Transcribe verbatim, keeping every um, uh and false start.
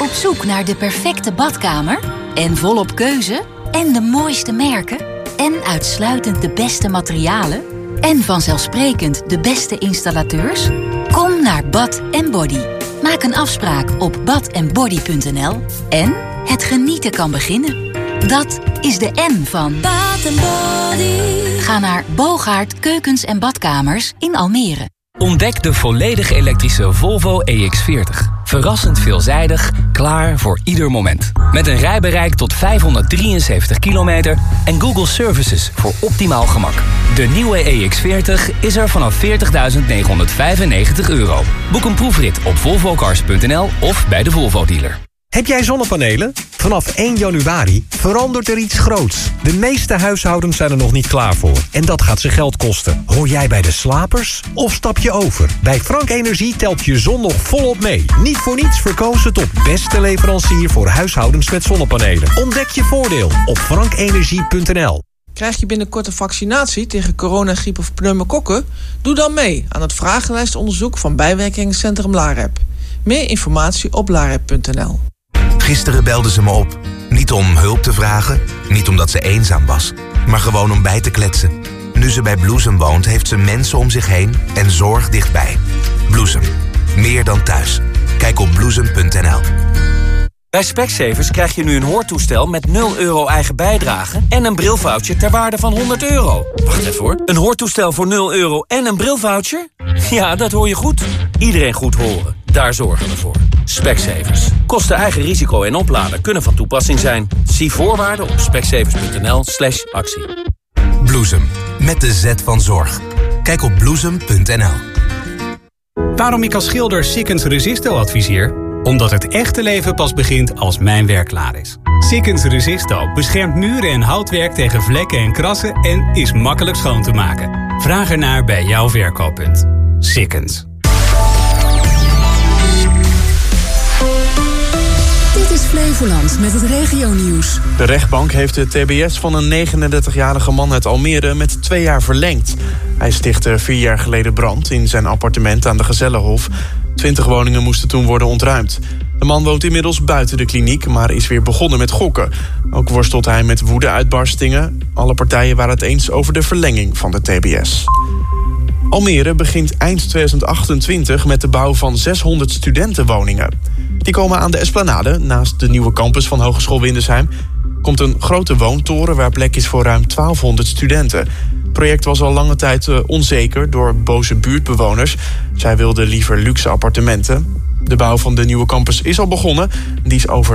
Op zoek naar de perfecte badkamer? En volop keuze? En de mooiste merken? En uitsluitend de beste materialen? En vanzelfsprekend de beste installateurs? Kom naar Bath and Body. Maak een afspraak op bath and body punt n l en het genieten kan beginnen. Dat is de N van Bath and Body. Ga naar Bogaert Keukens en Badkamers in Almere. Ontdek de volledig elektrische Volvo E X veertig. Verrassend veelzijdig, klaar voor ieder moment. Met een rijbereik tot vijfhonderddrieënzeventig kilometer en Google Services voor optimaal gemak. De nieuwe E X veertig is er vanaf veertigduizend negenhonderdvijfennegentig euro. Boek een proefrit op volvo cars punt n l of bij de Volvo dealer. Heb jij zonnepanelen? Vanaf één januari verandert er iets groots. De meeste huishoudens zijn er nog niet klaar voor. En dat gaat ze geld kosten. Hoor jij bij de slapers? Of stap je over? Bij Frank Energie telt je zon nog volop mee. Niet voor niets verkozen tot beste leverancier voor huishoudens met zonnepanelen. Ontdek je voordeel op frank energie punt n l. Krijg je binnenkort een vaccinatie tegen corona, griep of pneumokokken? Doe dan mee aan het vragenlijstonderzoek van Bijwerkingencentrum LAREP. Meer informatie op larep punt n l. Gisteren belde ze me op. Niet om hulp te vragen, niet omdat ze eenzaam was, maar gewoon om bij te kletsen. Nu ze bij Bloesem woont, heeft ze mensen om zich heen en zorg dichtbij. Bloesem. Meer dan thuis. Kijk op bloesem punt n l. Bij Specsavers krijg je nu een hoortoestel met nul euro eigen bijdrage en een brilvoucher ter waarde van honderd euro. Wacht even hoor. Een hoortoestel voor nul euro en een brilvoucher? Ja, dat hoor je goed. Iedereen goed horen. Daar zorgen we voor. Specsavers. Kosten eigen risico en opladen kunnen van toepassing zijn. Zie voorwaarden op specsavers punt n l slash actie. Bloesem. Met de Z van zorg. Kijk op bloesem punt n l. Waarom ik als schilder Sikkens Resisto adviseer? Omdat het echte leven pas begint als mijn werk klaar is. Sikkens Resisto beschermt muren en houtwerk tegen vlekken en krassen en is makkelijk schoon te maken. Vraag ernaar bij jouw verkooppunt. Sikkens. Dit is Flevoland met het regionieuws. De rechtbank heeft de T B S van een negenendertigjarige man uit Almere met twee jaar verlengd. Hij stichtte vier jaar geleden brand in zijn appartement aan de Gezellenhof. Twintig woningen moesten toen worden ontruimd. De man woont inmiddels buiten de kliniek, maar is weer begonnen met gokken. Ook worstelt hij met woedeuitbarstingen. Alle partijen waren het eens over de verlenging van de T B S. Almere begint eind tweeduizend achtentwintig met de bouw van zeshonderd studentenwoningen. Die komen aan de Esplanade, naast de nieuwe campus van Hogeschool Windesheim. Komt een grote woontoren waar plek is voor ruim twaalfhonderd studenten. Het project was al lange tijd uh, onzeker door boze buurtbewoners. Zij wilden liever luxe appartementen. De bouw van de nieuwe campus is al begonnen. Die is over